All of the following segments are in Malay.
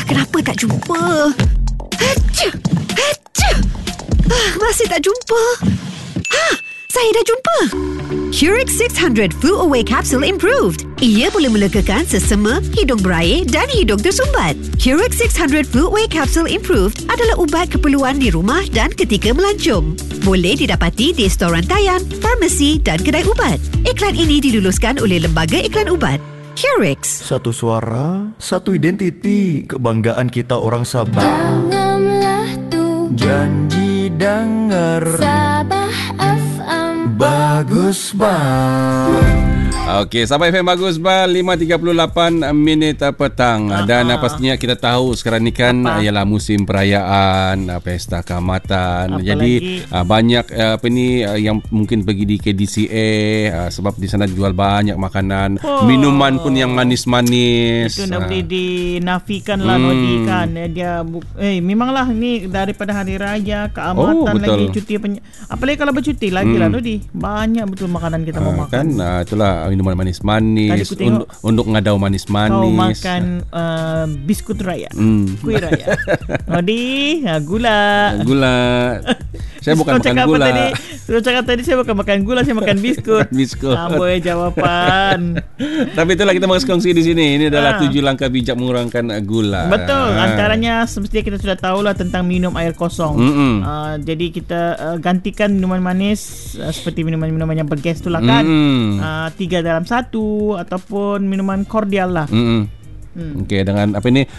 Kenapa tak jumpa? Hacha! Hacha! Masih tak jumpa. Saya dah jumpa. Curix 600 Flu Away Capsule Improved. Ia boleh melegakan sesama, hidung berair dan hidung tersumbat. Curix 600 Flu Away Capsule Improved adalah ubat keperluan di rumah dan ketika melancong. Boleh didapati di storan rantaian, farmasi dan kedai ubat. Iklan ini diluluskan oleh Lembaga Iklan Ubat. Curix. Satu suara, satu identiti. Kebanggaan kita orang Sabah. Tanamlah tu Janji dengar Sabah FM. bagus bang. Okey, Sabah FM bagus bah 5.38 minit petang. Dan pastinya kita tahu sekarang ni kan ialah musim perayaan pesta keamatan. Jadi banyak yang mungkin pergi di KDCA sebab di sana jual banyak makanan, minuman pun yang manis-manis. Itu dah boleh dinafikan lah Nodi kan. Dia memanglah ni daripada hari raya keamatan lagi cuti apalagi kalau bercuti lagi lah Nodi. Banyak betul makanan kita mau makan. Kan itulah minuman manis-manis untuk ngadau manis-manis. Kau makan biskut raya, kuih raya. Nodi, gula. Saya bukan makan gula. Saya cakap tadi saya bukan makan gula, saya makan biskut. Amboi jawapan. Tapi itulah kita mau kongsi di sini. Ini adalah 7 langkah bijak mengurangkan gula. Betul. Antaranya semestinya kita sudah tahu lah tentang minum air kosong. Jadi kita gantikan minuman manis seperti minuman-minuman yang bergas tu lah kan. 3 dalam 1 ataupun minuman kordial lah. Okey, dengan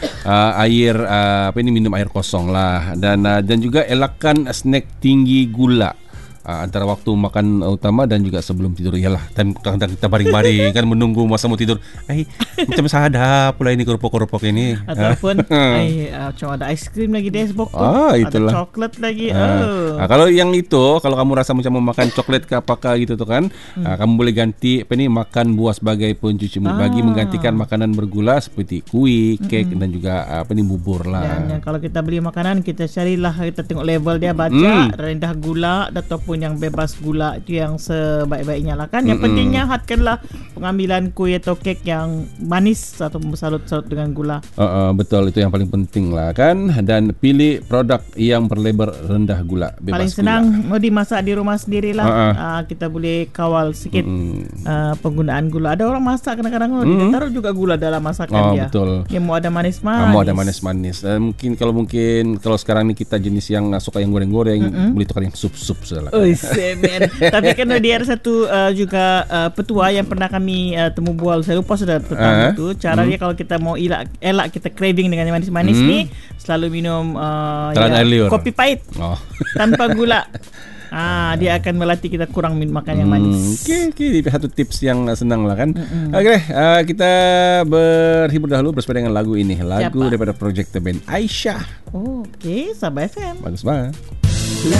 air minum air kosong lah dan juga elakkan snack tinggi gula antara waktu makan utama dan juga sebelum tidur. Yalah, kadang kita baring-baring kan menunggu masa mau tidur. Macam sadap pula ini kerupuk-kerupuk ini. Ataupun macam ada aiskrim lagi di Xbox tu. Ada coklat lagi. Kalau yang itu, kalau kamu rasa macam mau makan coklat ke apakah gitu tu kan, kamu boleh ganti makan buah sebagai pencuci mulut bagi menggantikan makanan bergula seperti kuih, kek dan juga bubur lah. Dan kalau kita beli makanan, kita carilah, kita tengok level dia, baca rendah gula ataupun yang bebas gula, itu yang sebaik-baiknya lah kan. Yang pentingnya hadkanlah pengambilan kuih atau kek yang manis atau bersalut-salut dengan gula. Betul, itu yang paling penting lah kan. Dan pilih produk yang berlabel rendah gula, bebas paling senang mau dimasak di rumah sendirilah. Kita boleh kawal sikit penggunaan gula. Ada orang masak kadang-kadang dia taruh juga gula dalam masakan dia. Betul. Dia mau ada manis-manis. Mau ada manis-manis. Mungkin kalau sekarang ni kita jenis yang suka yang goreng-goreng, boleh tukar yang sup-sup segala. Tapi kan dia ada satu juga petua yang pernah kami temu bual. Saya lupa sudah tentang itu. Cara dia kalau kita mau elak kita craving dengan yang manis-manis ni, selalu minum air liur, kopi pahit tanpa gula. Dia akan melatih kita kurang makan yang manis. Okey, satu tips yang senang lah kan. Okey, kita berhibur dahulu bersama dengan lagu ini. Lagu daripada Project The Band, Aisyah. Okey, Sabah FM. Bagus banget.